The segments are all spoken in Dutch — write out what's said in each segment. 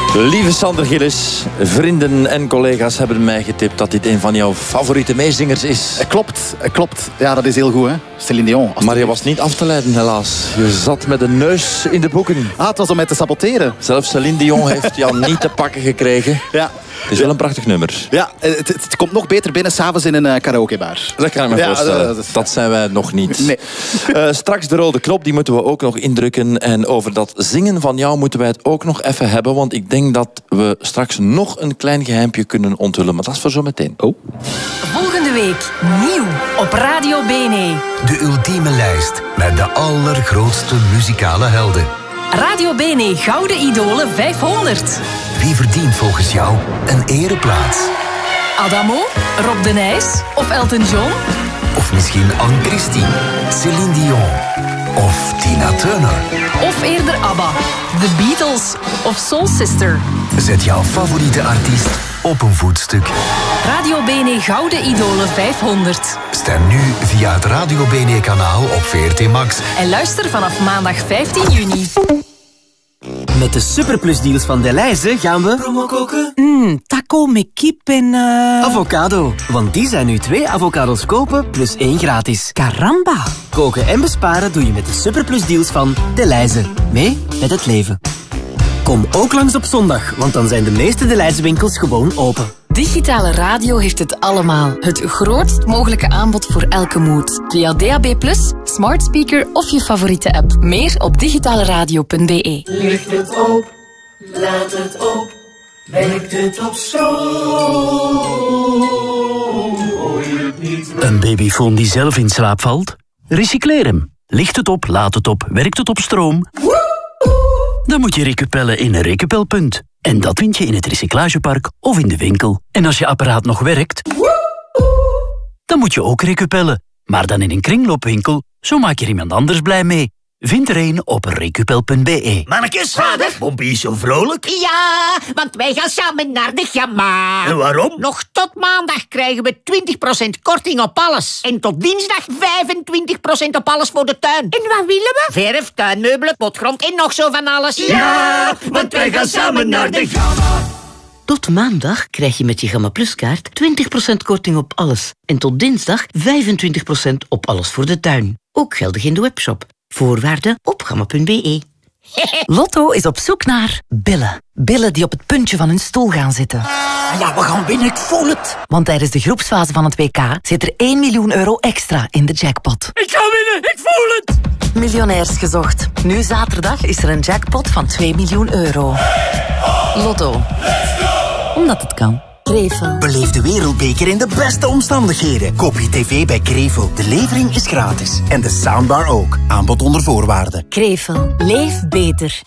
Lieve Sander Gillis, vrienden en collega's hebben mij getipt dat dit een van jouw favoriete meezingers is. Klopt. Ja, dat is heel goed, hè. Céline Dion. Maar je was niet af te leiden, helaas. Je zat met de neus in de boeken. Het was om mij te saboteren. Zelfs Céline Dion heeft jou niet te pakken gekregen. Ja. Het is wel een prachtig nummer. Ja, het komt nog beter binnen s'avonds in een karaokebar. Dat kan ik me voorstellen. Dat zijn wij nog niet. Nee. Straks de rode knop, die moeten we ook nog indrukken. En over dat zingen van jou moeten wij het ook nog even hebben. Want ik denk dat we straks nog een klein geheimpje kunnen onthullen. Maar dat is voor zo meteen. Oh. Volgende week nieuw op Radio BNE. De ultieme lijst met de allergrootste muzikale helden. Radio BNE Gouden Idolen 500. Wie verdient volgens jou een ereplaats? Adamo, Rob de Nijs of Elton John? Of misschien Anne Christie, Céline Dion of Tina Turner? Of eerder ABBA, The Beatles of Soul Sister? Zet jouw favoriete artiest op een voetstuk. Radio BNE Gouden Idolen 500. Stem nu via het Radio BNE-kanaal op VRT Max. En luister vanaf maandag 15 juni. Met de superplusdeals van Delhaize gaan we... Promo koken? Taco met kip en... Avocado. Want die zijn nu 2 avocados kopen plus 1 gratis. Caramba. Koken en besparen doe je met de superplusdeals van Delhaize. Mee met het leven. Kom ook langs op zondag, want dan zijn de meeste Delhaize winkels gewoon open. Digitale radio heeft het allemaal. Het grootst mogelijke aanbod voor elke mood. Via DAB+, smart speaker of je favoriete app. Meer op digitaleradio.be. Licht het op, laat het op, werkt het op stroom. Hoor je het niet? Een babyfoon die zelf in slaap valt? Recycleer hem. Licht het op, laat het op, werkt het op stroom? Dan moet je recupellen in een recupelpunt. En dat vind je in het recyclagepark of in de winkel. En als je apparaat nog werkt, dan moet je ook recupellen. Maar dan in een kringloopwinkel, zo maak je er iemand anders blij mee. Vind er een op recupel.be. Mannekes, vader, Bompie is zo vrolijk. Ja, want wij gaan samen naar de Gamma. En waarom? Nog tot maandag krijgen we 20% korting op alles. En tot dinsdag 25% op alles voor de tuin. En wat willen we? Verf, tuinmeubelen, potgrond en nog zo van alles. Ja, want wij gaan samen naar de Gamma. Tot maandag krijg je met je Gamma Plus kaart 20% korting op alles. En tot dinsdag 25% op alles voor de tuin. Ook geldig in de webshop. Voorwaarden op gamma.be. Lotto is op zoek naar billen. Billen die op het puntje van hun stoel gaan zitten. Ja, we gaan winnen, ik voel het. Want tijdens de groepsfase van het WK zit er 1 miljoen euro extra in de jackpot. Ik ga winnen, ik voel het. Miljonairs gezocht. Nu zaterdag is er een jackpot van 2 miljoen euro. Lotto. Omdat het kan. Krevel. Beleef de wereldbeker in de beste omstandigheden. Koop je tv bij Krevel. De levering is gratis. En de soundbar ook. Aanbod onder voorwaarden. Krevel. Leef beter.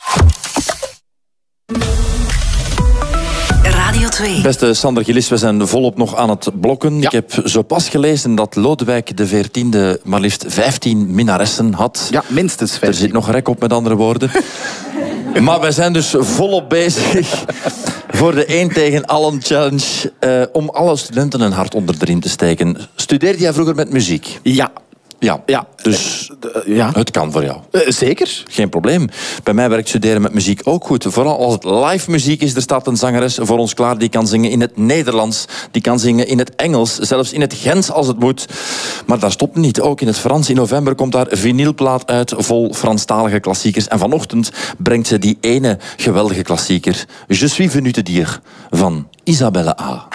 Radio 2. Beste Sander Gillis, we zijn volop nog aan het blokken. Ja. Ik heb zo pas gelezen dat Lodewijk XIV maar liefst 15 minnaressen had. Ja, minstens 15. Er zit nog rek op, met andere woorden. Maar wij zijn dus volop bezig voor de 1 tegen allen challenge. Om alle studenten een hart onder de riem te steken. Studeerde jij vroeger met muziek? Ja, dus het kan voor jou. Zeker. Geen probleem. Bij mij werkt studeren met muziek ook goed. Vooral als het live muziek is. Er staat een zangeres voor ons klaar die kan zingen in het Nederlands. Die kan zingen in het Engels. Zelfs in het Gens als het moet. Maar daar stopt niet. Ook in het Frans. In november komt daar vinylplaat uit vol Franstalige klassiekers. En vanochtend brengt ze die ene geweldige klassieker. Je suis venu te dire van Isabelle A.